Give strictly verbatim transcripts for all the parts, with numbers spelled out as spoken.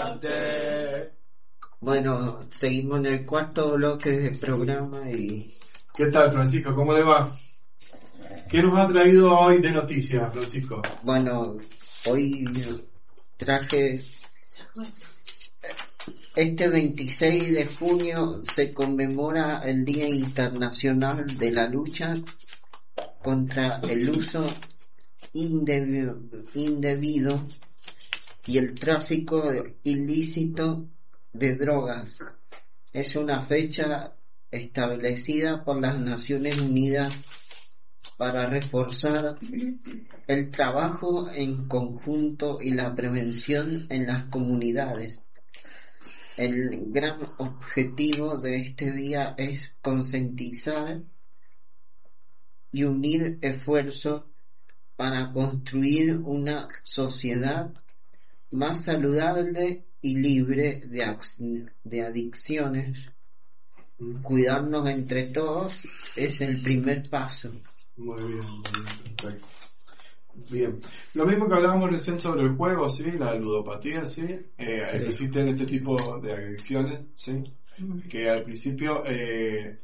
adelante. Bueno, seguimos en el cuarto bloque del programa y... ¿Qué tal, Francisco? ¿Cómo le va? ¿Qué nos ha traído hoy de noticias, Francisco? Bueno, hoy traje... Este veintiséis de junio se conmemora el Día Internacional de la Lucha contra el uso indebido, indebido y el tráfico ilícito de drogas. Es una fecha establecida por las Naciones Unidas para reforzar el trabajo en conjunto y la prevención en las comunidades. El gran objetivo de este día es concientizar y unir esfuerzos para construir una sociedad más saludable y libre de, ac- de adicciones. Cuidarnos entre todos es el primer paso. Muy bien, muy bien, perfecto. Bien, lo mismo que hablábamos recién sobre el juego, ¿sí? La ludopatía, ¿sí? Eh, Sí. Existen este tipo de adicciones, ¿sí? Que al principio eh,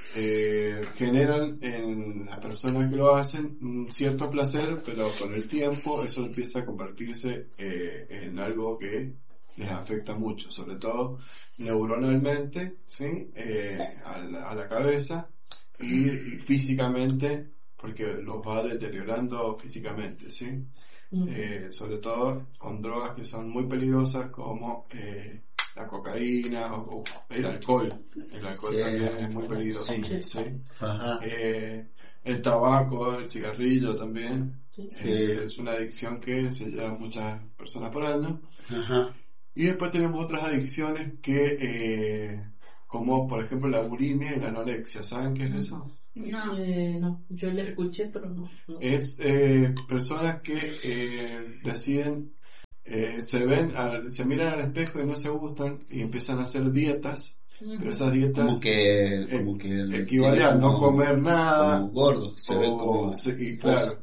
eh, generan en las personas que lo hacen un cierto placer, pero con el tiempo eso empieza a convertirse eh, en algo que les afecta mucho, sobre todo neuronalmente, ¿sí? Eh, a, la, a la cabeza y, y físicamente, porque los va deteriorando físicamente, ¿sí? Mm. Eh, sobre todo con drogas que son muy peligrosas como eh, la cocaína o, o el alcohol. El alcohol Sí. también es muy peligroso, Sí. ¿sí? Ajá. Eh, el tabaco, el cigarrillo también. Sí. Es, Sí. es una adicción que se lleva muchas personas por año. Ajá. Y después tenemos otras adicciones que, eh, como por ejemplo la bulimia y la anorexia. ¿Saben qué es eso? No, eh, no, yo le escuché, pero no. no. Es eh, personas que eh, deciden, eh, se ven, al- se miran al espejo y no se gustan y empiezan a hacer dietas, pero esas dietas Como que, eh, como que equivalen a no comer nada, como gordo, se ven o, como se- y claro,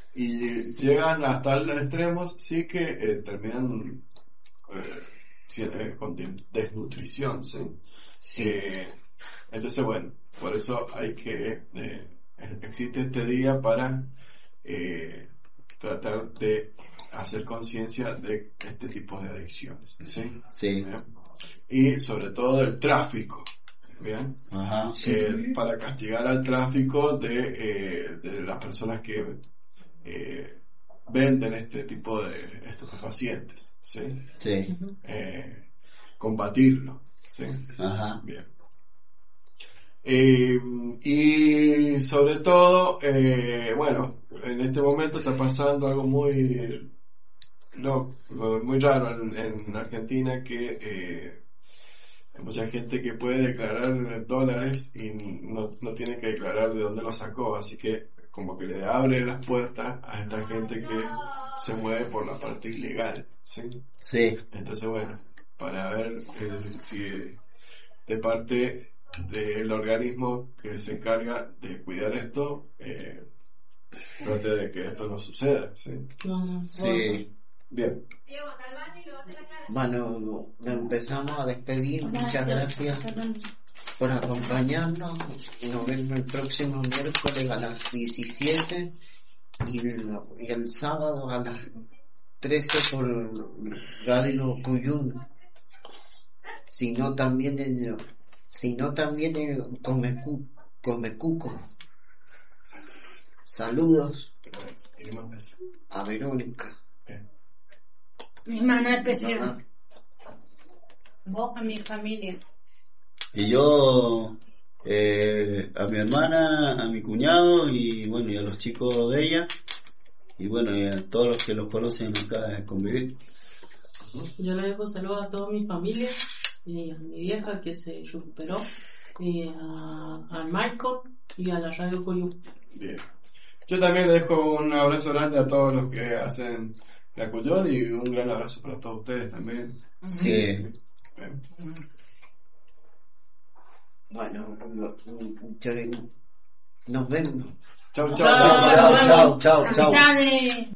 y llegan hasta los extremos, sí que eh, terminan eh, si- eh, con de- desnutrición, ¿sí? Eh, entonces, bueno, por eso hay que, eh, existe este día para eh, tratar de hacer conciencia de este tipo de adicciones, ¿sí? Sí, ¿Bien? Y sobre todo del tráfico, ¿bien? ajá, Eh, para castigar al tráfico de, eh, de las personas que eh, venden este tipo de estupefacientes, ¿sí? sí, Eh, combatirlo, ¿sí? ajá, Bien. Eh, y sobre todo, eh, bueno, en este momento está pasando algo muy, no, muy raro en, en Argentina, que eh, hay mucha gente que puede declarar dólares y no, no tiene que declarar de dónde lo sacó, así que como que le abre las puertas a esta gente que se mueve por la parte ilegal, ¿sí? sí, Entonces, bueno, para ver eh, si de parte del organismo que se encarga de cuidar esto, eh, trate de que esto no suceda, ¿sí? No, sí, Bien. Bueno, lo empezamos a despedir. Muchas gracias por acompañarnos. Nos vemos el próximo miércoles a las diecisiete y el, y el sábado a las trece por Radio Cuyún. Sino también en, sino también en Comecu, Comecuco. Saludos a Verónica. Mi hermana especial. Ajá. Vos a mi familia. y yo, eh, a mi hermana, a mi cuñado y bueno, y a los chicos de ella, y bueno, y a todos los que los conocen acá de Convivir. yo le dejo saludos a toda mi familia, y a mi vieja que se recuperó, y a, a Michael y a la Radio Coyú. Bien. Yo también le dejo un abrazo grande a todos los que hacen la Cuyón y un gran abrazo para todos ustedes también. Sí, Bien. Bueno, lo- yo- nos vemos. Chau, chau, chao, chao, chao, chao, chao. Avisale.